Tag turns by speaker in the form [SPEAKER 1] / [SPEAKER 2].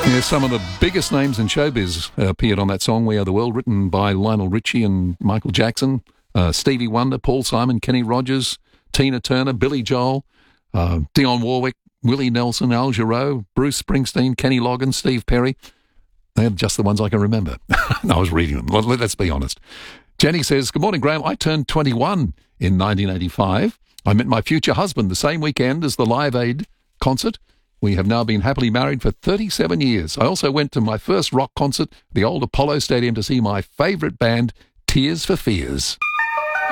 [SPEAKER 1] Yeah, some of the biggest names in showbiz appeared on that song, We Are the World, written by Lionel Richie and Michael Jackson, Stevie Wonder, Paul Simon, Kenny Rogers, Tina Turner, Billy Joel, Dionne Warwick, Willie Nelson, Al Jarreau, Bruce Springsteen, Kenny Loggins, Steve Perry. They're just the ones I can remember. I was reading them. Let's be honest. Jenny says, good morning, Graham. I turned 21 in 1985. I met my future husband the same weekend as the Live Aid concert. We have now been happily married for 37 years. I also went to my first rock concert at the old Apollo Stadium to see my favourite band, Tears for Fears.